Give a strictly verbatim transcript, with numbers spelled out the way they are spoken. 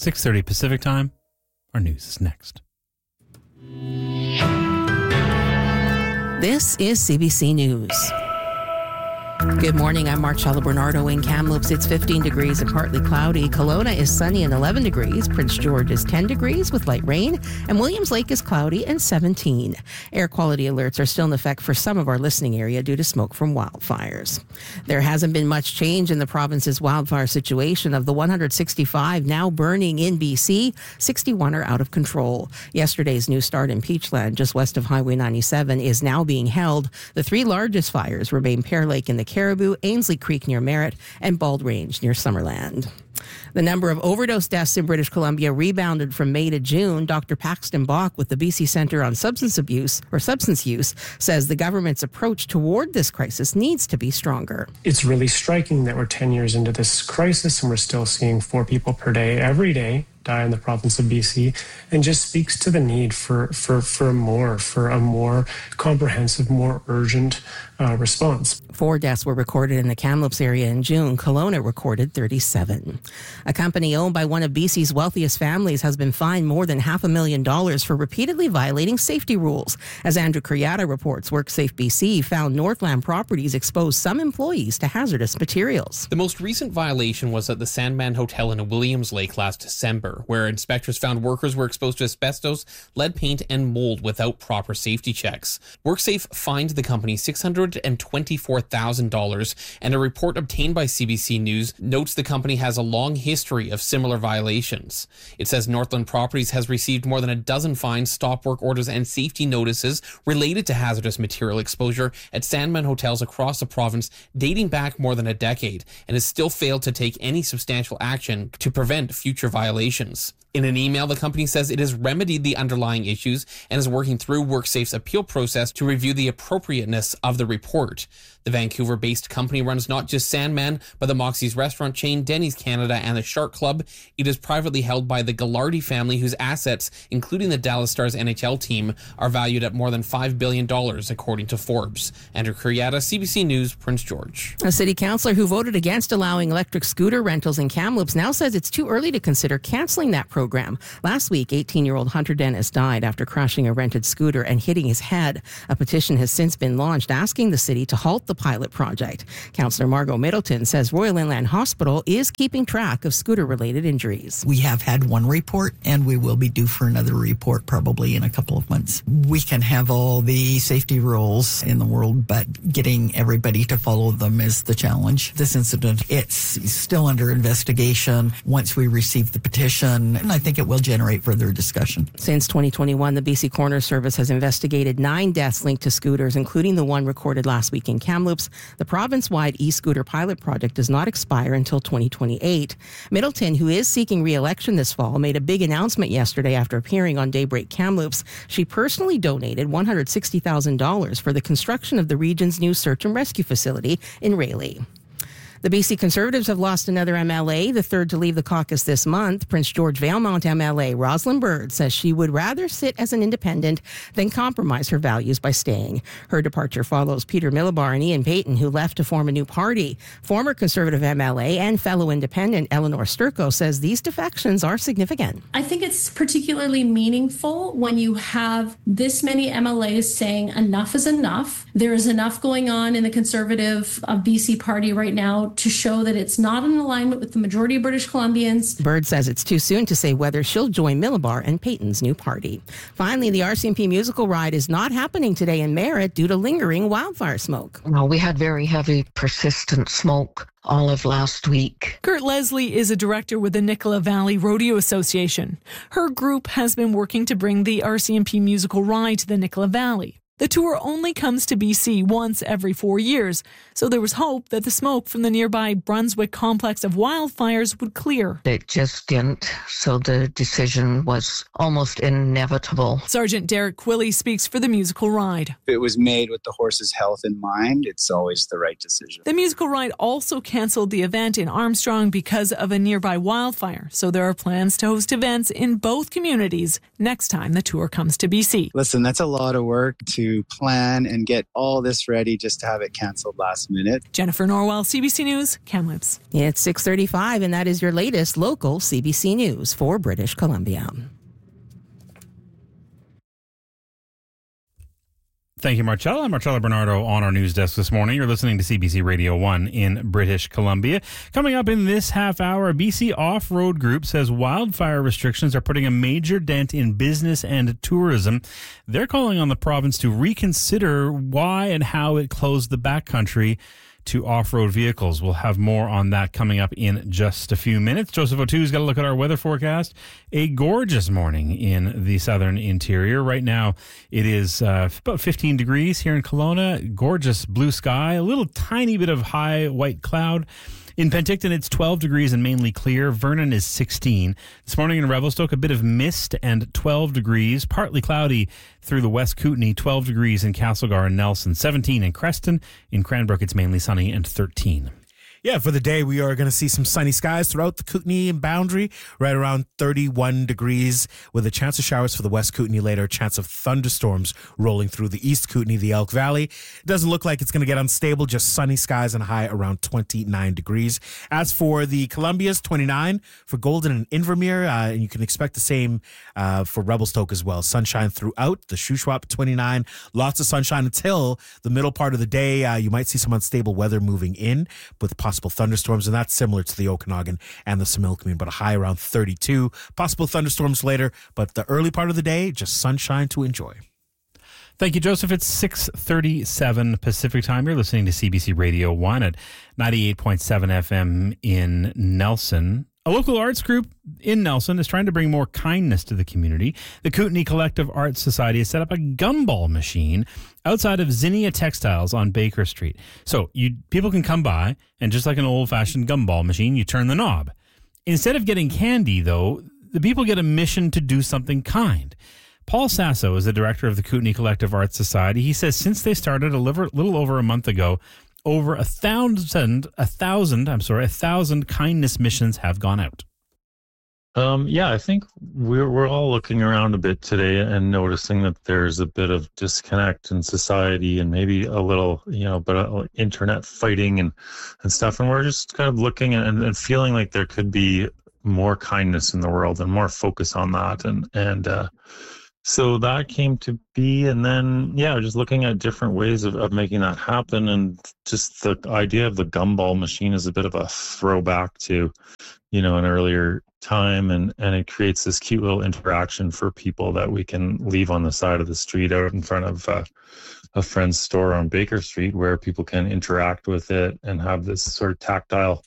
six thirty Pacific Time. Our news is next. This is C B C News. Good morning, I'm Marcella Bernardo in Kamloops. It's fifteen degrees and partly cloudy. Kelowna is sunny and eleven degrees. Prince George is ten degrees with light rain. And Williams Lake is cloudy and seventeen. Air quality alerts are still in effect for some of our listening area due to smoke from wildfires. There hasn't been much change in the province's wildfire situation. Of the one hundred sixty-five now burning in B C, sixty-one are out of control. Yesterday's new start in Peachland, just west of Highway ninety-seven, is now being held. The three largest fires remain Pear Lake in the Caribou, Ainslie Creek near Merritt, and Bald Range near Summerland. The number of overdose deaths in British Columbia rebounded from May to June. Doctor Paxton Bach with the B C Centre on Substance Abuse or Substance Use says the government's approach toward this crisis needs to be stronger. It's really striking that we're ten years into this crisis and we're still seeing four people per day every day die in the province of B C, and just speaks to the need for for for more, for a more comprehensive, more urgent uh, response. Four deaths were recorded in the Kamloops area in June. Kelowna recorded thirty-seven. A company owned by one of B C's wealthiest families has been fined more than half a million dollars for repeatedly violating safety rules. As Andrew Kuriata reports, WorkSafe B C found Northland Properties exposed some employees to hazardous materials. The most recent violation was at the Sandman Hotel in Williams Lake last December, where inspectors found workers were exposed to asbestos, lead paint, and mold without proper safety checks. WorkSafe fined the company six hundred twenty-four thousand dollars, and a report obtained by C B C News notes the company has a long history of similar violations. It says Northland Properties has received more than a dozen fines, stop work orders, and safety notices related to hazardous material exposure at Sandman hotels across the province dating back more than a decade, and has still failed to take any substantial action to prevent future violations. In an email, the company says it has remedied the underlying issues and is working through WorkSafe's appeal process to review the appropriateness of the report. The Vancouver-based company runs not just Sandman, but the Moxie's restaurant chain, Denny's Canada, and the Shark Club. It is privately held by the Ghilardi family, whose assets, including the Dallas Stars N H L team, are valued at more than five billion dollars, according to Forbes. Andrew Kuriata, C B C News, Prince George. A city councillor who voted against allowing electric scooter rentals in Kamloops now says it's too early to consider cancelling that program. Last week, eighteen-year-old Hunter Dennis died after crashing a rented scooter and hitting his head. A petition has since been launched asking the city to halt the pilot project. Councillor Margot Middleton says Royal Inland Hospital is keeping track of scooter-related injuries. We have had one report, and we will be due for another report probably in a couple of months. We can have all the safety rules in the world, but getting everybody to follow them is the challenge. This incident, it's still under investigation. Once we receive the petition, and I think it will generate further discussion. Since twenty twenty-one, the B C Coroner Service has investigated nine deaths linked to scooters, including the one recorded last week in Kamloops. The province-wide e-scooter pilot project does not expire until twenty twenty-eight. Middleton, who is seeking re-election this fall, made a big announcement yesterday after appearing on Daybreak Kamloops. She personally donated one hundred sixty thousand dollars for the construction of the region's new search and rescue facility in Rayleigh. The B C Conservatives have lost another M L A, the third to leave the caucus this month. Prince George Valemount M L A Rosalind Bird says she would rather sit as an independent than compromise her values by staying. Her departure follows Peter Millibar and Ian Payton, who left to form a new party. Former Conservative M L A and fellow independent Eleanor Sturko says these defections are significant. I think it's particularly meaningful when you have this many M L As saying enough is enough. There is enough going on in the Conservative of B C party right now to show that it's not in alignment with the majority of British Columbians. Bird says it's too soon to say whether she'll join Millibar and Payton's new party. Finally, the R C M P musical ride is not happening today in Merritt due to lingering wildfire smoke. Well, we had very heavy, persistent smoke all of last week. Kurt Leslie is a director with the Nicola Valley Rodeo Association. Her group has been working to bring the R C M P musical ride to the Nicola Valley. The tour only comes to B C once every four years, so there was hope that the smoke from the nearby Brunswick complex of wildfires would clear. It just didn't, so the decision was almost inevitable. Sergeant Derek Quilley speaks for the musical ride. If it was made with the horse's health in mind, it's always the right decision. The musical ride also canceled the event in Armstrong because of a nearby wildfire, so there are plans to host events in both communities next time the tour comes to B C. Listen, that's a lot of work to to plan and get all this ready just to have it canceled last minute. Jennifer Norwell, C B C News, Kamloops. It's six thirty-five, and that is your latest local C B C News for British Columbia. Thank you, Marcella. I'm Marcella Bernardo on our news desk this morning. You're listening to C B C Radio one in British Columbia. Coming up in this half hour, a B C Off-Road Group says wildfire restrictions are putting a major dent in business and tourism. They're calling on the province to reconsider why and how it closed the backcountry to off-road vehicles. We'll have more on that coming up in just a few minutes. Joseph O'Too's got to look at our weather forecast. A gorgeous morning in the southern interior. Right now, it is uh, about fifteen degrees here in Kelowna. Gorgeous blue sky, a little tiny bit of high white cloud. In Penticton, it's twelve degrees and mainly clear. Vernon is sixteen. This morning in Revelstoke, a bit of mist and twelve degrees. Partly cloudy through the West Kootenay, twelve degrees in Castlegar and Nelson, seventeen in Creston. In Cranbrook, it's mainly sunny and thirteen. Yeah, for the day, we are going to see some sunny skies throughout the Kootenay and boundary, right around thirty-one degrees, with a chance of showers for the West Kootenay later, a chance of thunderstorms rolling through the East Kootenay, the Elk Valley. It doesn't look like it's going to get unstable, just sunny skies and high around twenty-nine degrees. As for the Columbias, twenty-nine for Golden and Invermere, uh, and you can expect the same uh, for Revelstoke as well. Sunshine throughout. The Shuswap, twenty-nine. Lots of sunshine until the middle part of the day. Uh, you might see some unstable weather moving in with possible thunderstorms, and that's similar to the Okanagan and the Similkameen, but a high around thirty-two. Possible thunderstorms later, but the early part of the day, just sunshine to enjoy. Thank you, Joseph. It's six thirty-seven Pacific time. You're listening to C B C Radio one at ninety-eight point seven F M in Nelson. A local arts group in Nelson is trying to bring more kindness to the community. The Kootenay Collective Arts Society has set up a gumball machine outside of Zinnia Textiles on Baker Street. So you people can come by, and just like an old-fashioned gumball machine, you turn the knob. Instead of getting candy, though, the people get a mission to do something kind. Paul Sasso is the director of the Kootenay Collective Arts Society. He says since they started a little over a month ago, over a thousand, a thousand, I'm sorry, a thousand kindness missions have gone out. Um, yeah, I think we're we're all looking around a bit today and noticing that there's a bit of disconnect in society and maybe a little, you know, but uh, internet fighting and, and stuff. And we're just kind of looking and, and feeling like there could be more kindness in the world and more focus on that. And, and, uh, So that came to be, and then, yeah, just looking at different ways of, of making that happen, and just the idea of the gumball machine is a bit of a throwback to, you know, an earlier time, and, and it creates this cute little interaction for people that we can leave on the side of the street out in front of uh, a friend's store on Baker Street, where people can interact with it and have this sort of tactile